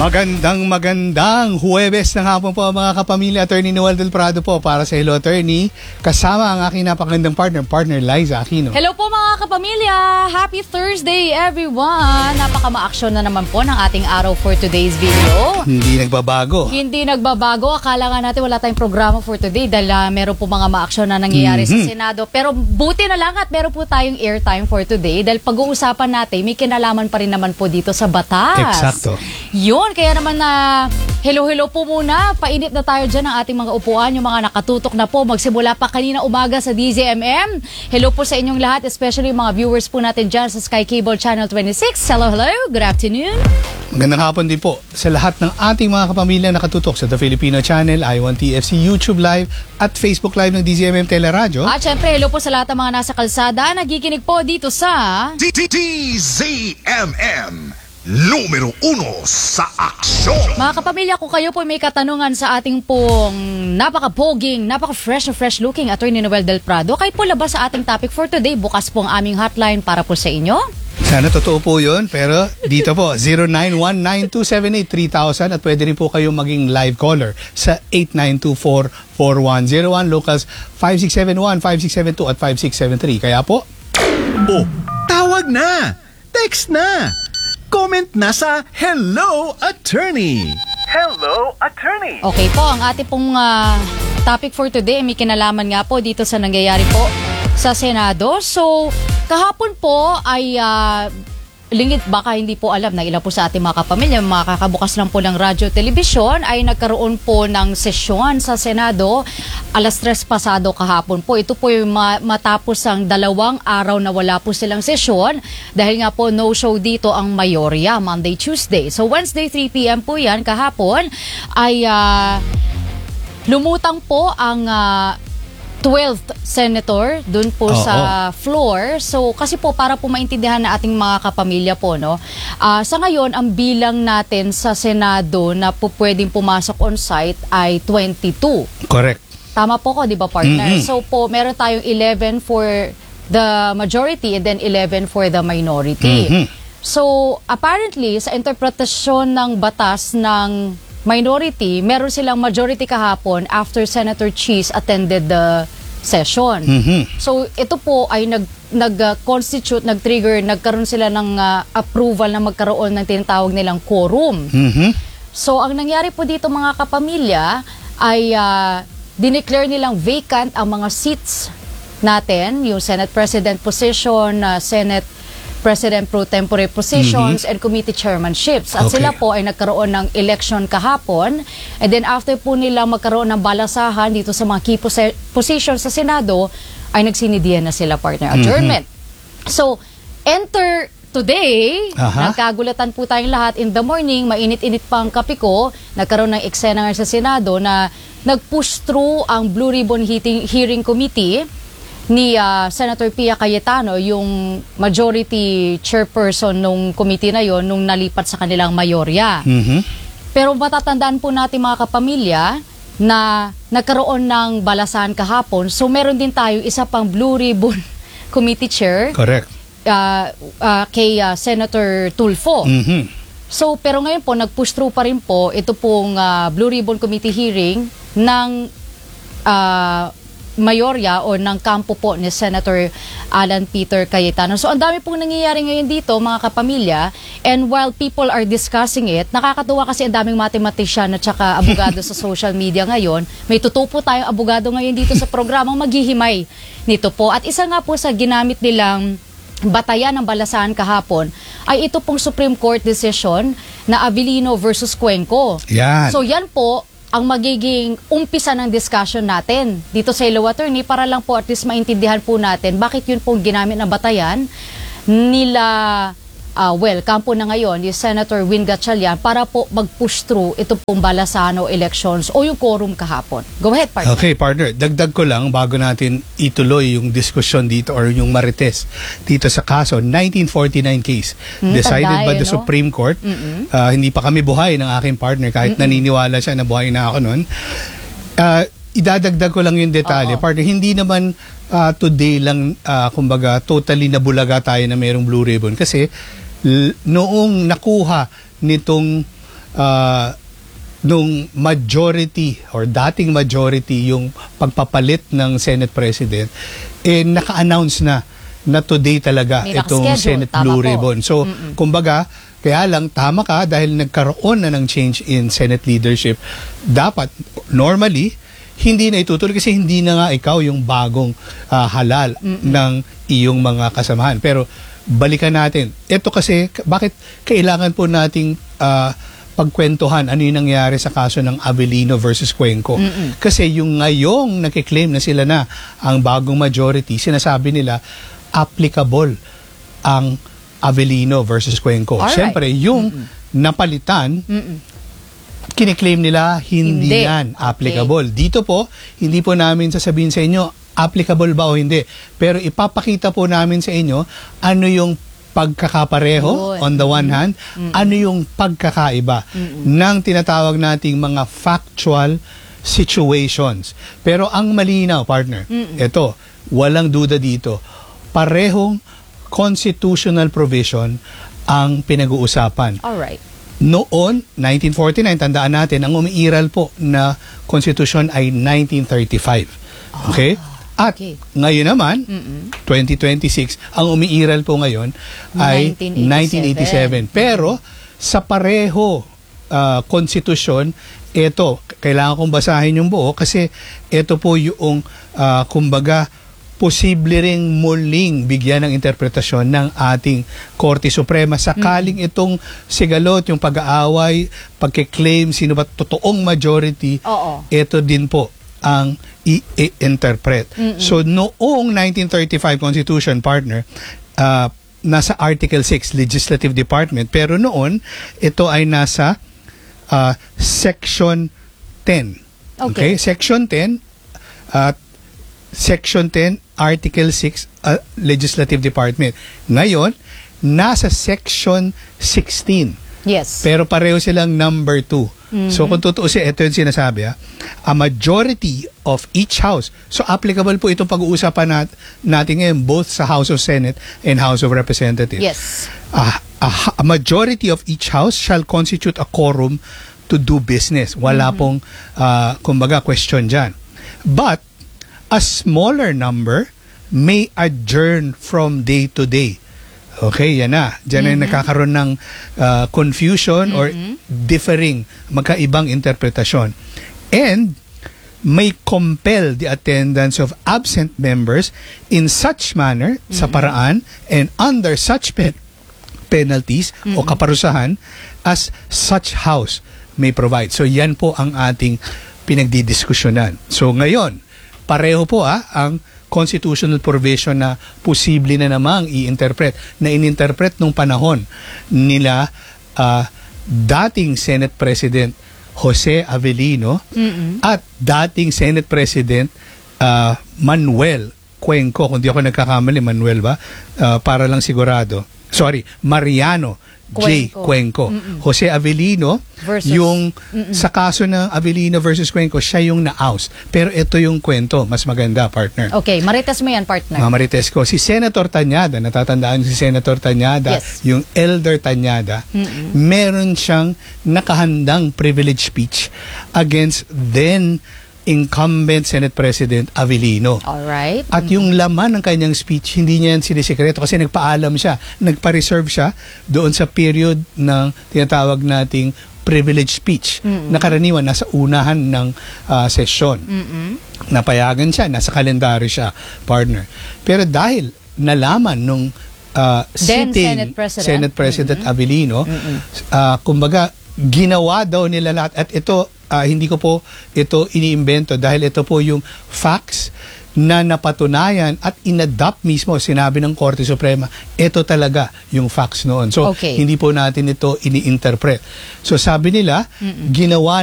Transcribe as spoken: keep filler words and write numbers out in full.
Magandang magandang Huwebes ng hapon po mga kapamilya. Attorney Noel Del Prado po para sa Hello Attorney. Kasama ang aking napakagandang partner, partner Liza Aquino. Hello po mga kapamilya! Happy Thursday everyone! Napaka-ma-action na naman po ng ating araw for today's video. Hindi nagbabago. Hindi nagbabago. Akala nga natin wala tayong programa for today dahil uh, meron po mga ma-action na nangyayari mm-hmm. sa Senado. Pero buti na lang at meron po tayong airtime for today dahil pag-uusapan natin may kinalaman pa rin naman po dito sa batas. Eksakto. Yun, kaya naman na hello-hello po muna. Painit na tayo dyan ng ating mga upuan. Yung mga nakatutok na po. Magsimula pa kanina umaga sa D Z M M. Hello po sa inyong lahat, especially yung mga viewers po natin dyan sa Sky Cable Channel twenty-six. Hello, hello. Good afternoon. Magandang hapon din po sa lahat ng ating mga kapamilya nakatutok sa The Filipino Channel, I one T F C, YouTube Live at Facebook Live ng D Z M M Teleradio. At syempre, hello po sa lahat ng mga nasa kalsada. Nagikinig po dito sa D Z M M. Numero uno sa aksyon. Mga kapamilya, kung kayo po may katanungan sa ating pong napaka-poging, napaka-fresh na fresh looking Attorney Noel Del Prado, kahit po labas sa ating topic for today, bukas po ang aming hotline para po sa inyo. Sana totoo po yun, pero dito po, zero nine one nine two seven eight three thousand at pwede rin po kayo maging live caller sa eight nine two four four one zero one, locals five six seven one, five six seven two at five six seven three. Kaya po, oh, tawag na! Text na! Comment na sa Hello Attorney. Hello Attorney. Okay po, ang ating pong uh, topic for today may kinalaman nga po dito sa nangyayari po sa Senado. So, kahapon po ay uh, lingid, baka hindi po alam na ilan po sa ating mga kapamilya, makakabukas lang po ng radyo, telebisyon, ay nagkaroon po ng sesyon sa Senado alas tres pasado kahapon po. Ito po yung matapos ang dalawang araw na wala po silang sesyon dahil nga po no show dito ang mayorya, Monday, Tuesday. So Wednesday three p m po yan kahapon ay uh, lumutang po ang uh, twelfth senator dun po oh, sa oh. floor. So kasi po para po maintindihan na ating mga kapamilya po, no. Uh, sa ngayon ang bilang natin sa Senado na po pwedeng pumasok on site ay twenty-two. Correct. Tama po ko, di ba partner? Mm-hmm. So po meron tayong eleven for the majority and then eleven for the minority. Mm-hmm. So apparently sa interpretasyon ng batas ng minority, meron silang majority kahapon after Senator Cheese attended the session. Mm-hmm. So ito po ay nag nag-constitute, uh, nag-trigger, nagkaroon sila ng uh, approval na magkaroon ng tinatawag nilang quorum. Mm-hmm. So ang nangyari po dito mga kapamilya ay uh, dineclare nilang vacant ang mga seats natin, yung Senate President position, uh, Senate President pro tempore positions, mm-hmm. and committee chairmanships. At okay. sila po ay nagkaroon ng election kahapon. And then after po nila magkaroon ng balasahan dito sa mga key pos- positions sa Senado, ay nagsinidihan na sila, partner, adjournment. Mm-hmm. So, enter today, uh-huh. nagkagulatan po tayong lahat in the morning, mainit-init pa ang kape ko, nagkaroon ng eksena sa Senado na nag-push through ang Blue Ribbon Heating, Hearing Committee ni uh, Senator Pia Cayetano, yung majority chairperson nung committee na yon nung nalipat sa kanilang mayorya. Mm-hmm. Pero matatandaan po natin mga kapamilya na nagkaroon ng balasahan kahapon. So meron din tayo isa pang Blue Ribbon Committee Chair. Correct. Uh, uh, kay uh, Senator Tulfo. Mm-hmm. So pero ngayon po nag-push through pa rin po ito pong uh, Blue Ribbon Committee hearing ng uh, mayorya o ng kampo po ni Senator Alan Peter Cayetano. So ang dami pong nangyayari ngayon dito mga kapamilya, and while people are discussing it, nakakatuwa kasi ang daming mathematician at saka abogado sa social media ngayon. May tutupo tayong abogado ngayon dito sa programang maghihimay nito po. At isa nga po sa ginamit nilang batayan ng balasahan kahapon ay ito pong Supreme Court decision na Avellino versus Cuenco. Yan. So yan po ang magiging umpisa ng discussion natin dito sa Hello Attorney para lang po at least maintindihan po natin bakit yun pong ginamit na batayan nila, uh, well, kampo na ngayon, yung Senator Win Gatchalian para po mag-push through ito pong balasahan o elections o yung quorum kahapon. Go ahead, partner. Okay, partner. Dagdag ko lang bago natin ituloy yung diskusyon dito or yung marites dito sa kaso, nineteen forty-nine case mm, decided tanday, by the no? Supreme Court. Mm-mm. Uh, hindi pa kami buhay ng aking partner kahit Mm-mm. naniniwala siya na buhay na ako noon. Uh, idadagdag ko lang yung detalye. Uh-oh. Partner, hindi naman uh, today lang, uh, kumbaga, totally nabulaga tayo na mayroong Blue Ribbon. Kasi l- noong nakuha nitong uh, nung majority or dating majority yung pagpapalit ng Senate President, eh naka-announce na na today talaga May itong nakaschedule. Senate Tama Blue po. Ribbon. So, Mm-mm. kumbaga, kaya lang, tama ka dahil nagkaroon na ng change in Senate leadership. Dapat, normally, hindi na itutuloy kasi hindi na nga ikaw yung bagong ah, halal Mm-mm. ng iyong mga kasamahan. Pero, balikan natin. Ito kasi, k- bakit kailangan po nating ah, pagkwentuhan ano yung nangyari sa kaso ng Avellino versus Cuenco. Mm-mm. Kasi yung ngayong nakiklaim na sila na ang bagong majority, sinasabi nila, applicable ang Avellino versus Cuenco. Alright. Siyempre, yung napalitan, Mm-mm. kiniklaim nila hindi, Hindi. yan applicable. Dito po, hindi po namin sasabihin sa inyo applicable ba o hindi. Pero ipapakita po namin sa inyo ano yung pagkakapareho Yun. on the one hand, ano yung pagkakaiba ng tinatawag nating mga factual situations. Pero ang malinaw, partner, ito, walang duda dito, parehong constitutional provision ang pinag-uusapan. Alright. Noon, nineteen forty-nine, tandaan natin, ang umiiral po na konstitusyon ay nineteen thirty-five. Okay? At okay. ngayon naman, Mm-mm. twenty twenty-six, ang umiiral po ngayon ay nineteen eighty-seven. nineteen eighty-seven. Pero sa pareho ah, konstitusyon, ito, kailangan kong basahin yung buo kasi ito po yung, ah, kumbaga, posible ring muling bigyan ng interpretasyon ng ating Korte Suprema sakaling itong sigalot, yung pag-aaway, pagkiklaim, sino ba totoong majority, Oo. ito din po ang i-interpret. So, noong nineteen thirty-five Constitution, partner, uh, nasa Article six, Legislative Department, pero noon, ito ay nasa uh, Section ten. Okay. Section ten, at Section ten, Article six, uh, Legislative Department. Ngayon, nasa Section sixteen. Yes. Pero pareho silang number two. So kung tutuusin, ito yung sinasabi, ha? A majority of each house. So applicable po itong pag-uusapan nat- natin ngayon both sa House of Senate and House of Representatives. Yes. Ah, a, a majority of each house shall constitute a quorum to do business. Wala pong, ah, kumbaga, question dyan. But, a smaller number may adjourn from day to day. Okay, yan na. Diyan ay nakakaroon ng ah, confusion or differing, magkaibang interpretasyon. And may compel the attendance of absent members in such manner, sa paraan, and under such pe- penalties o kaparusahan as such house may provide. So yan po ang ating pinagdidiskusyonan. So ngayon, pareho po ah, ang constitutional provision na posible na namang i-interpret, na in-interpret nung panahon nila ah, dating Senate President Jose Avellino Mm-mm. at dating Senate President ah, Manuel Cuenco, kung di ako nagkakamali, Manuel ba? Ah, para lang sigurado. Sorry, Mariano J. Cuenco. Cuenco. Mm-mm. Jose Avellino, Versus- yung Mm-mm. sa kaso ng Avellino versus Cuenco, siya yung na-oust. Pero ito yung kwento, mas maganda, partner. Okay, marites mo yan, partner. Mga marites ko, si Senator Tañada, natatandaan niyo si Senator Tañada, Yes. yung Elder Tañada, Mm-mm. meron siyang nakahandang privilege speech against then incumbent Senate President Avellino. Alright. At yung laman ng kanyang speech, hindi niya yan sinisikreto kasi nagpaalam siya, nagpa-reserve siya doon sa period ng tinatawag nating privilege speech na karaniwan nasa unahan ng ah, sesyon. Mm-mm. Napayagan siya, nasa kalendaryo siya, partner. Pero dahil nalaman nung ah, Then sitting Senate President. Senate President Avellino, ah, kumbaga, ginawa daw nila lahat. At ito, ah, hindi ko po ito iniimbento dahil ito po yung facts na napatunayan at inadopt mismo, sinabi ng Korte Suprema, ito talaga yung facts noon. So, Okay. hindi po natin ito ini-interpret. So, sabi nila, ginawa